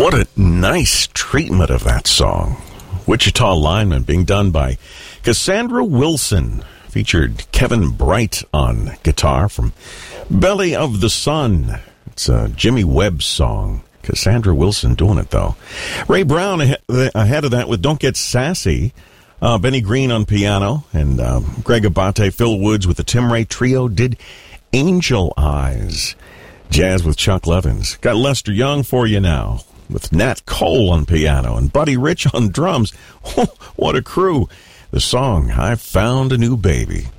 What a nice treatment of that song. Wichita Lineman being done by Cassandra Wilson. Featured Kevin Bright on guitar from Belly of the Sun. It's a Jimmy Webb song. Cassandra Wilson doing it, though. Ray Brown ahead of that with Don't Get Sassy. Benny Green on piano. And Greg Abate, Phil Woods with the Tim Ray Trio did Angel Eyes. Jazz with Chuck Levins. Got Lester Young for you now with Nat Cole on piano and Buddy Rich on drums. What a crew. The song, I Found a New Baby.